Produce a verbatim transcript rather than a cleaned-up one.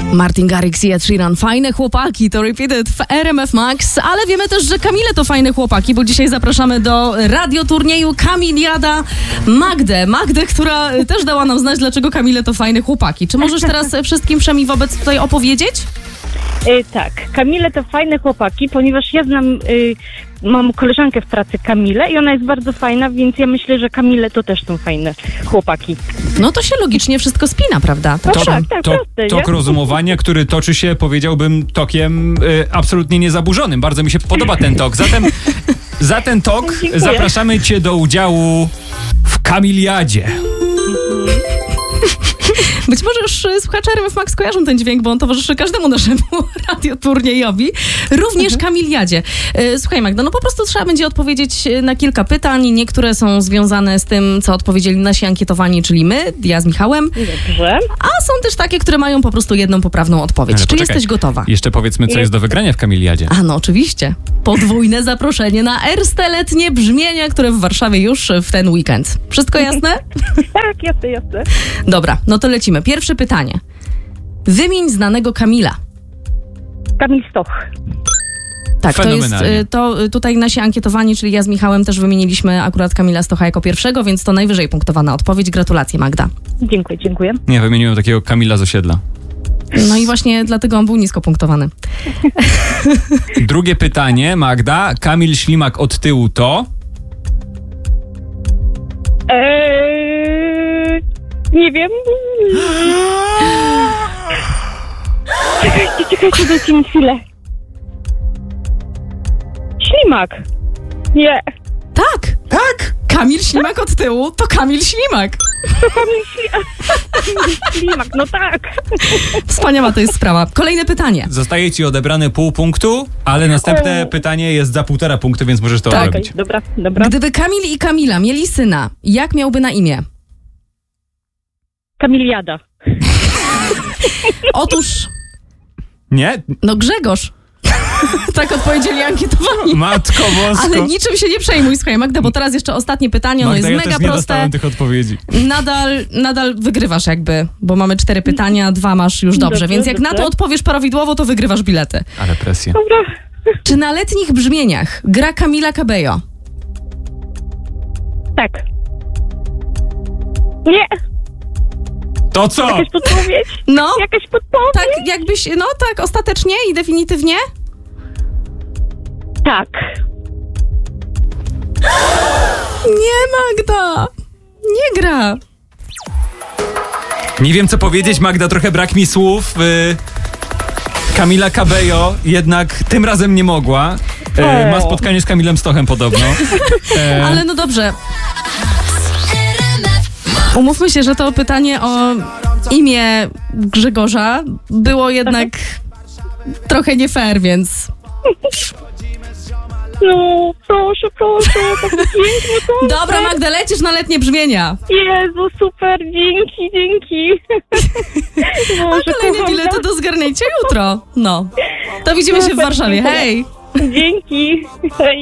Martin Garrix i Ed Sheeran. Fajne chłopaki, to Repeated w R M F Max, ale wiemy też, że Kamile to fajne chłopaki, bo dzisiaj zapraszamy do radioturnieju Kamiliada Magdę. Magdę, która też dała nam znać, dlaczego Kamile to fajne chłopaki. Czy możesz teraz wszystkim wszemi wobec tutaj opowiedzieć? Yy, tak, Kamile to fajne chłopaki, ponieważ ja znam, yy, mam koleżankę w pracy Kamilę i ona jest bardzo fajna, więc ja myślę, że Kamile to też są fajne chłopaki. No to się logicznie wszystko spina, prawda? No To, tak, tak, to, proste, tok nie? rozumowania, który toczy się, powiedziałbym, tokiem y, absolutnie niezaburzonym. Bardzo mi się podoba ten tok. Zatem za ten tok Dziękuję. zapraszamy Cię do udziału w Kamiliadzie. Być może już y, słuchacze R M F Max kojarzą ten dźwięk, bo on towarzyszy każdemu naszemu radioturniejowi, również Kamiliadzie. Y, Słuchaj Magda, no po prostu trzeba będzie odpowiedzieć na kilka pytań. Niektóre są związane z tym, co odpowiedzieli nasi ankietowani, czyli my, ja z Michałem, Dobrze. a są też takie, które mają po prostu jedną poprawną odpowiedź. Ale Czy poczekaj. jesteś gotowa? Jeszcze powiedzmy, co jest do wygrania w Kamiliadzie. A no oczywiście. Podwójne zaproszenie na Erste letnie brzmienia, które w Warszawie już w ten weekend. Wszystko jasne? Tak, jasne, jasne. Dobra, no to lecimy. Pierwsze pytanie. Wymień znanego Kamila. Kamil Stoch. Tak, to jest, Fenomenalnie. y, to y, tutaj nasi ankietowani, czyli ja z Michałem też wymieniliśmy akurat Kamila Stocha jako pierwszego, więc to najwyżej punktowana odpowiedź. Gratulacje, Magda. Dziękuję, dziękuję. Nie, wymieniłem takiego Kamila z osiedla. No i właśnie dlatego on był nisko punktowany. Drugie pytanie, Magda. Kamil Ślimak od tyłu to... Eee, nie wiem. Czekajcie, czekajcie, dajcie mi chwilę. Ślimak. Nie, Tak! Tak! Kamil Ślimak od tyłu to Kamil Ślimak. to Kamil Ślimak. Ślimak, no tak. Wspaniała to jest sprawa. Kolejne pytanie. Zostaje Ci odebrane pół punktu, ale następne pytanie jest za półtora punktu, więc możesz to Tak. robić. Okej, dobra, dobra. Gdyby Kamil i Kamila mieli syna, jak miałby na imię? Kamiliada. Otóż, Nie? no Grzegorz. Tak odpowiedzieli ankietowani. Matko bosko. Ale niczym się nie przejmuj, słuchaj Magda, bo teraz jeszcze ostatnie pytanie, ono Magda, jest ja mega też nie proste. dostałem tych odpowiedzi. Nadal, nadal wygrywasz jakby, bo mamy cztery pytania, dwa masz już dobrze, Dobrze, więc jak na to dobrze. odpowiesz prawidłowo, to wygrywasz bilety. Ale presja. Dobra. Czy na letnich brzmieniach gra Camila Cabello? Tak. Nie, To co? jakaś podpowiedź? No, Jakaś podpowiedź? tak jakbyś, no tak, ostatecznie i definitywnie? Tak. Nie, Magda, nie gra. Nie wiem, co powiedzieć, Magda, trochę brak mi słów. Y, Kamila Cabello jednak tym razem nie mogła. Y, ma spotkanie z Kamilem Stochem podobno. E, Ale no dobrze. Umówmy się, że to pytanie o imię Grzegorza było jednak trochę nie fair, więc... No, proszę, proszę, tak pięknie to. Dobra, Magda, lecisz na letnie brzmienia. Jezu, super, dzięki, dzięki. A Boże, kolejne kocham bilety was. do zgarnięcia jutro. No. To widzimy się w Warszawie. Hej! Dzięki.